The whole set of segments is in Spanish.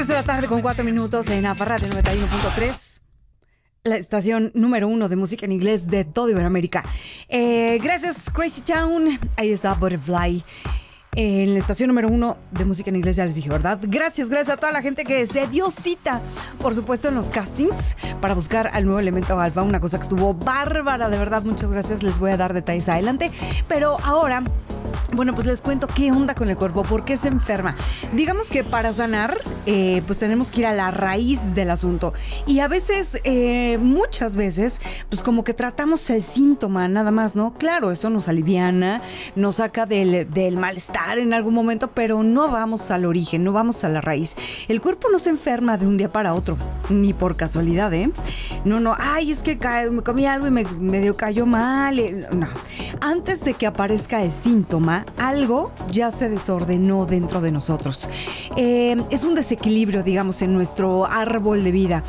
de la tarde con 4 minutos en APA Radio 91.3. La estación número 1 de música en inglés de todo Iberoamérica. Gracias, Crazy Town. Ahí está Butterfly. En la estación número 1 de música en inglés, ya les dije, ¿verdad? Gracias a toda la gente que se dio cita, por supuesto, en los castings para buscar al nuevo elemento alfa. Una cosa que estuvo bárbara, de verdad, muchas gracias. Les voy a dar detalles adelante. Pero ahora, bueno, pues les cuento qué onda con el cuerpo, por qué se enferma. Digamos que para sanar, pues tenemos que ir a la raíz del asunto. Y a veces, muchas veces, pues como que tratamos el síntoma nada más, ¿no? Claro, eso nos aliviana, nos saca del malestar en algún momento, pero no vamos al origen, no vamos a la raíz. El cuerpo no se enferma de un día para otro, ni por casualidad, ¿eh? No, ay, es que me comí algo y me medio cayó mal. No, antes de que aparezca el síntoma, algo ya se desordenó dentro de nosotros. Es un desequilibrio, digamos, en nuestro árbol de vida.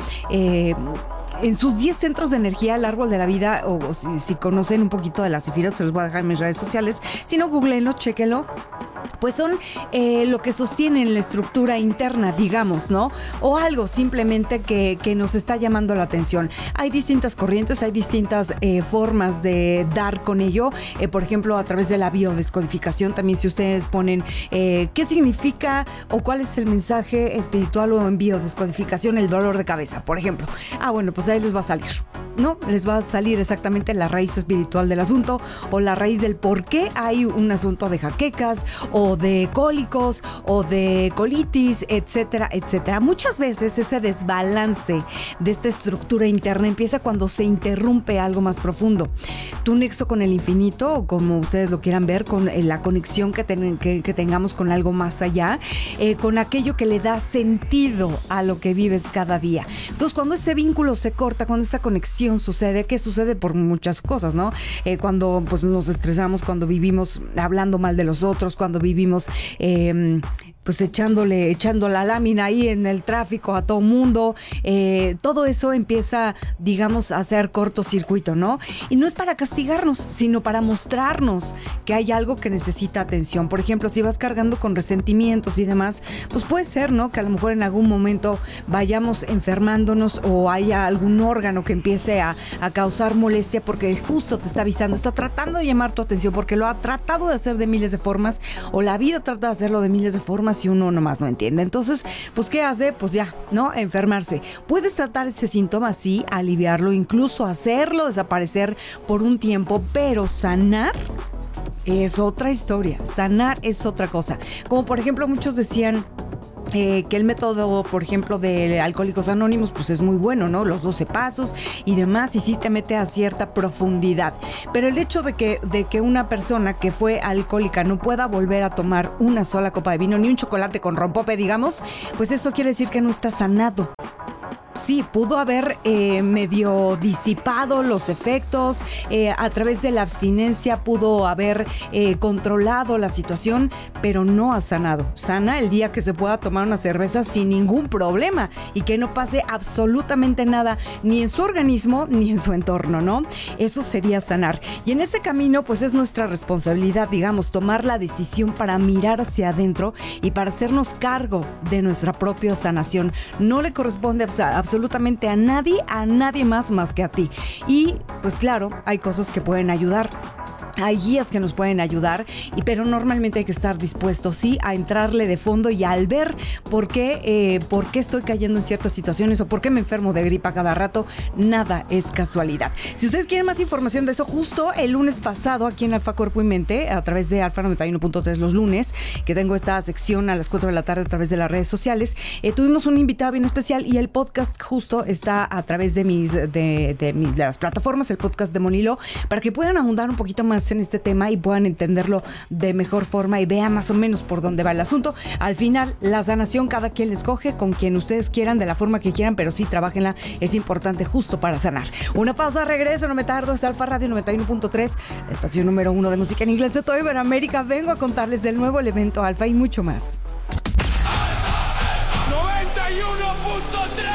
En sus 10 centros de energía, el árbol de la vida, o si conocen un poquito de la Sefirot, se los voy a dejar en mis redes sociales. Si no, googleenlo, chéquenlo. Pues son lo que sostienen la estructura interna, digamos, ¿no? O algo simplemente que nos está llamando la atención. Hay distintas corrientes, hay distintas formas de dar con ello. Por ejemplo, a través de la biodescodificación, también si ustedes ponen qué significa o cuál es el mensaje espiritual o en biodescodificación, el dolor de cabeza, por ejemplo. Bueno, pues ahí les va a salir, ¿no? Les va a salir exactamente la raíz espiritual del asunto o la raíz del por qué hay un asunto de jaquecas o de cólicos o de colitis, etcétera, etcétera. Muchas veces ese desbalance de esta estructura interna empieza cuando se interrumpe algo más profundo. Tu nexo con el infinito, o como ustedes lo quieran ver, con la conexión que tengamos con algo más allá, con aquello que le da sentido a lo que vives cada día. Entonces, cuando ese vínculo se corta, cuando esa conexión sucede, que sucede por muchas cosas, ¿no? Cuando pues nos estresamos, cuando vivimos hablando mal de los otros, cuando vivimos pues echando la lámina ahí en el tráfico a todo mundo, todo eso empieza, digamos, a hacer cortocircuito, ¿no? Y no es para castigarnos, sino para mostrarnos que hay algo que necesita atención. Por ejemplo, si vas cargando con resentimientos y demás, pues puede ser, ¿no? Que a lo mejor en algún momento vayamos enfermándonos o haya algún órgano que empiece a causar molestia porque justo te está avisando, está tratando de llamar tu atención porque lo ha tratado de hacer de miles de formas o la vida trata de hacerlo de miles de formas y uno nomás no entiende. Entonces, pues ¿qué hace? Pues ya, ¿no? Enfermarse. Puedes tratar ese síntoma, sí, aliviarlo, incluso hacerlo desaparecer por un tiempo, pero sanar es otra historia. Sanar es otra cosa. Como por ejemplo, muchos decían que el método, por ejemplo, de Alcohólicos Anónimos, pues es muy bueno, ¿no? Los 12 pasos y demás, y sí te mete a cierta profundidad. Pero el hecho de que una persona que fue alcohólica no pueda volver a tomar una sola copa de vino, ni un chocolate con rompope, digamos, pues eso quiere decir que no está sanado. Sí, pudo haber medio disipado los efectos, a través de la abstinencia pudo haber controlado la situación, pero no ha sanado. Sana el día que se pueda tomar una cerveza sin ningún problema y que no pase absolutamente nada, ni en su organismo ni en su entorno, ¿no? Eso sería sanar. Y en ese camino, pues es nuestra responsabilidad, digamos, tomar la decisión para mirar hacia adentro y para hacernos cargo de nuestra propia sanación. No le corresponde absolutamente a nadie más que a ti. Y pues claro, hay cosas que pueden ayudar. Hay guías que nos pueden ayudar, pero normalmente hay que estar dispuestos, sí, a entrarle de fondo y al ver por qué estoy cayendo en ciertas situaciones o por qué me enfermo de gripa cada rato. Nada es casualidad. Si ustedes quieren más información de eso, justo el lunes pasado aquí en Alfa Cuerpo y Mente, a través de Alfa 91.3 los lunes, que tengo esta sección a las 4 de la tarde a través de las redes sociales, tuvimos un invitado bien especial y el podcast justo está a través de las plataformas, el podcast de Monilo, para que puedan ahondar un poquito más en este tema y puedan entenderlo de mejor forma y vean más o menos por dónde va el asunto. Al final, la sanación cada quien la escoge con quien ustedes quieran, de la forma que quieran, pero sí, trabajenla, es importante justo para sanar. Una pausa, regreso, no me tardo, es Alfa Radio 91.3, la estación número 1 de música en inglés de toda Iberoamérica. Vengo a contarles del nuevo elemento Alfa y mucho más. 91.3.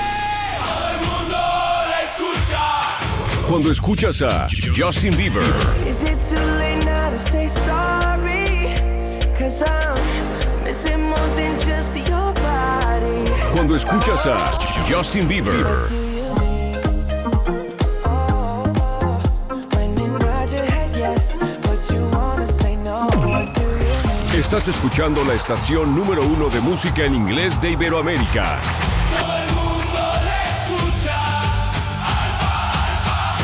Cuando escuchas a Justin Bieber, Is it too late now to say sorry? 'Cause I'm missing more than just your body. Cuando escuchas a Justin Bieber. Estás escuchando la estación número 1 de música en inglés de Iberoamérica. Todo el mundo le escucha. Alfa,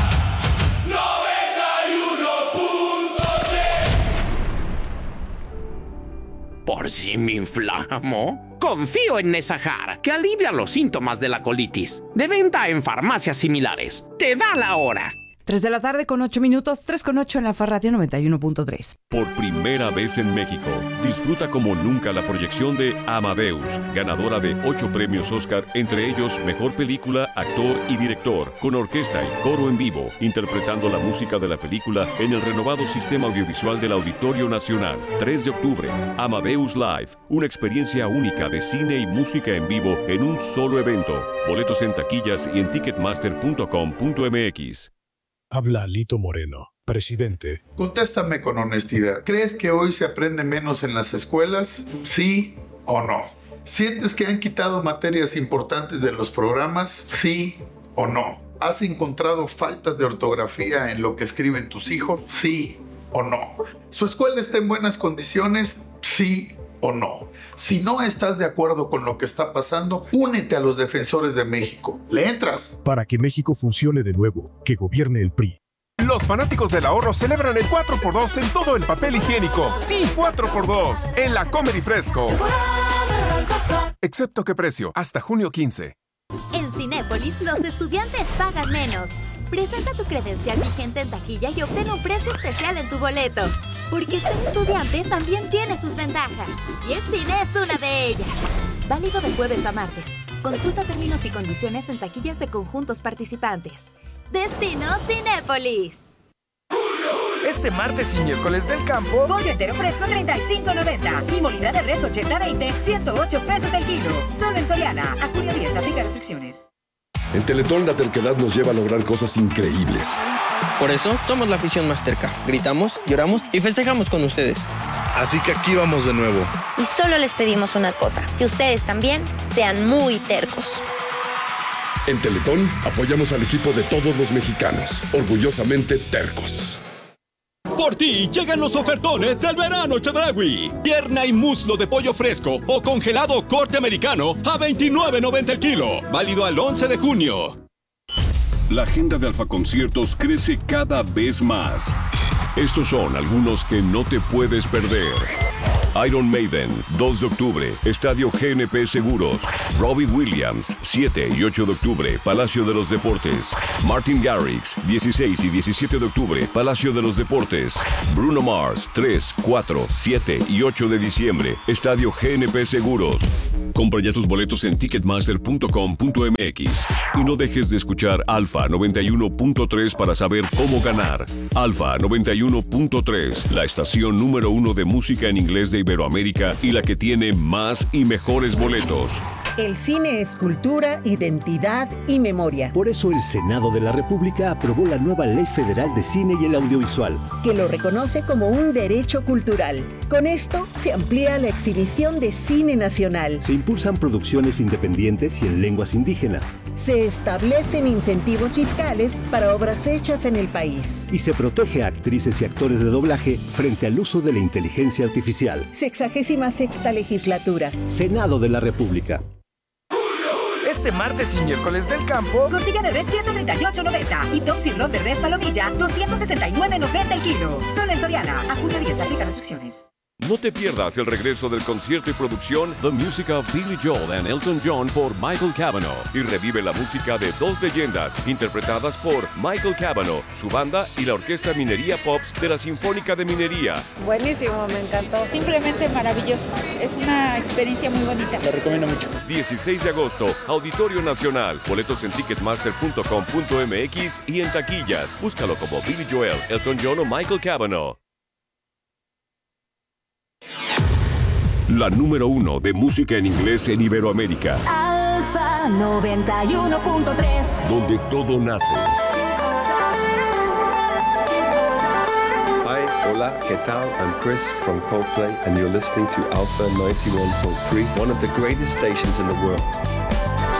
91.3. ¿Por si me inflamo? Confío en Nesahar, que alivia los síntomas de la colitis. De venta en farmacias similares. Te da la hora. 3 de la tarde con 8 minutos, 3:08 en la Radio 91.3. Por primera vez en México, disfruta como nunca la proyección de Amadeus, ganadora de 8 premios Oscar, entre ellos Mejor Película, Actor y Director, con orquesta y coro en vivo, interpretando la música de la película en el renovado sistema audiovisual del Auditorio Nacional. 3 de octubre, Amadeus Live, una experiencia única de cine y música en vivo en un solo evento. Boletos en taquillas y en ticketmaster.com.mx. Habla Alito Moreno, presidente. Contéstame con honestidad. ¿Crees que hoy se aprende menos en las escuelas? ¿Sí o no? ¿Sientes que han quitado materias importantes de los programas? ¿Sí o no? ¿Has encontrado faltas de ortografía en lo que escriben tus hijos? ¿Sí o no? ¿Su escuela está en buenas condiciones? ¿Sí o no? Si no estás de acuerdo con lo que está pasando, únete a los defensores de México. ¿Le entras? Para que México funcione de nuevo, que gobierne el PRI. Los fanáticos del ahorro celebran el 4x2 en todo el papel higiénico. Sí, 4x2 en la Comedy Fresco. Excepto qué precio, hasta junio 15. En Cinépolis, los estudiantes pagan menos. Presenta tu credencial vigente en taquilla y obtén un precio especial en tu boleto. Porque ser estudiante también tiene sus ventajas. Y el cine es una de ellas. Válido de jueves a martes. Consulta términos y condiciones en taquillas de conjuntos participantes. Destino Cinépolis. Este martes y miércoles del campo, pollo entero fresco $35.90 y molida de res 80-20, 108 pesos el kilo. Solo en Soriana. A junio 10 aplica restricciones. En Teletón la terquedad nos lleva a lograr cosas increíbles. Por eso somos la afición más terca. Gritamos, lloramos y festejamos con ustedes. Así que aquí vamos de nuevo. Y solo les pedimos una cosa, que ustedes también sean muy tercos. En Teletón apoyamos al equipo de todos los mexicanos, orgullosamente tercos. Por ti llegan los ofertones del verano Chedraui. Pierna y muslo de pollo fresco o congelado corte americano a $29.90 el kilo. Válido al 11 de junio. La agenda de Alfa Conciertos crece cada vez más. Estos son algunos que no te puedes perder. Iron Maiden, 2 de octubre, Estadio GNP Seguros. Robbie Williams, 7 y 8 de octubre, Palacio de los Deportes. Martin Garrix, 16 y 17 de octubre, Palacio de los Deportes. Bruno Mars, 3, 4, 7 y 8 de diciembre, Estadio GNP Seguros. Compra ya tus boletos en ticketmaster.com.mx y no dejes de escuchar Alfa 91.3 para saber cómo ganar. Alfa 91.3, la estación número 1 de música en inglés de Iberoamérica y la que tiene más y mejores boletos. El cine es cultura, identidad y memoria. Por eso el Senado de la República aprobó la nueva Ley Federal de Cine y el Audiovisual, que lo reconoce como un derecho cultural. Con esto se amplía la exhibición de cine nacional. Se impulsan producciones independientes y en lenguas indígenas. Se establecen incentivos fiscales para obras hechas en el país. Y se protege a actrices y actores de doblaje frente al uso de la inteligencia artificial. 66ª legislatura. Senado de la República. Este martes y miércoles del campo, costilla de res 138.90 y top sirloin de res palomilla 269.90 el kilo. Solo en Soriana. A junio 10 aplica restricciones. No te pierdas el regreso del concierto y producción The Music of Billy Joel and Elton John por Michael Cavanaugh y revive la música de dos leyendas interpretadas por Michael Cavanaugh, su banda y la Orquesta Minería Pops de la Sinfónica de Minería. Buenísimo, me encantó. Simplemente maravilloso. Es una experiencia muy bonita. Lo recomiendo mucho. 16 de agosto, Auditorio Nacional. Boletos en ticketmaster.com.mx y en taquillas. Búscalo como Billy Joel, Elton John o Michael Cavanaugh. La número 1 de música en inglés en Iberoamérica. Alfa 91.3. Donde todo nace. Hi, hola, ¿qué tal? I'm Chris from Coldplay and you're listening to Alpha 91.3, one of the greatest stations in the world.